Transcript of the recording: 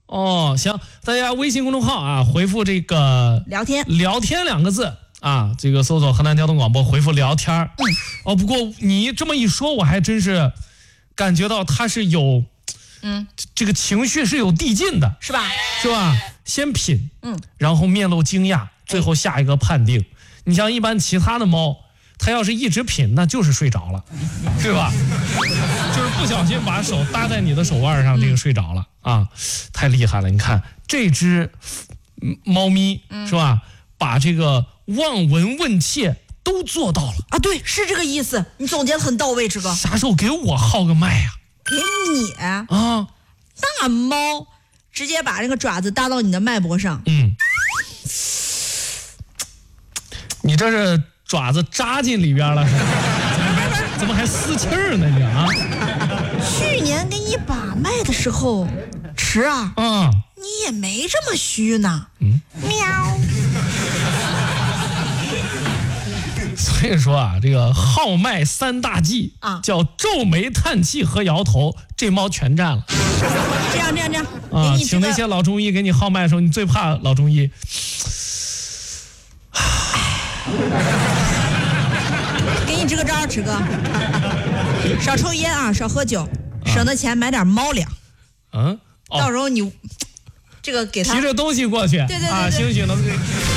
哦，行，大家微信公众号啊，回复这个聊天 2个字啊，这个搜索河南交通广播，回复聊天。哦，不过你这么一说，我还真是感觉到他是有，这个情绪是有递进的， 是吧？ 是吧？先品，然后面露惊讶，最后下一个判定。你像一般其他的猫，它要是一直品，那就是睡着了，对吧？就是不小心把手搭在你的手腕上，这个睡着了啊，太厉害了！你看这只猫咪是吧？把这个望闻问切都做到了啊！对，是这个意思，你总结的很到位，志哥。 啥时候给我号个麦呀？ 给你啊！ 大猫直接把这个爪子搭到你的脉搏上。 你这是爪子扎进里边了，怎么还撕气儿呢你啊？ 去年给你把脉的时候，迟啊，你也没这么虚呢。喵。 所以说啊，这个号脉3大忌啊， 叫皱眉、叹气和摇头，这猫全占了。 这样啊，请那些老中医给你号脉的时候，你最怕老中医。 给你支个招，池哥，少抽烟啊，少喝酒，省的钱买点猫粮。到时候你这个给他提着东西过去， 对啊，兴许能。